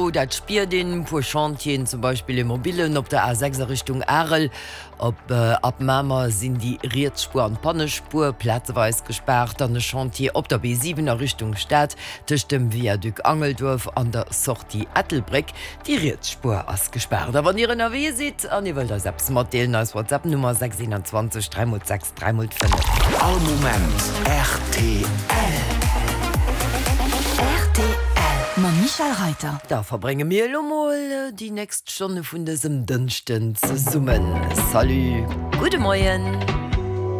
do, dat spiert den pur Chantien, zum Beispiel Immobilien op der A6 Richtung Arel. Ab Mamer sind die Rietspur und Pannespur platzweis gesperrt, an de Chantier op der B7er Richtung Stadt, tisch dem Viaduc Angeldorf an der Sortie Ettelbrick, die Rietspur ass gesperrt. Da wann ihr in AW seht, an ihr wollt da selbst modellen als WhatsApp Nummer 621 306 305. All Moment RTL. Ma Michael Reiter. Da verbringe mir Lomoll die nächste Stunde vun diesem Dünchten zu summen. Salut, gute Morgen.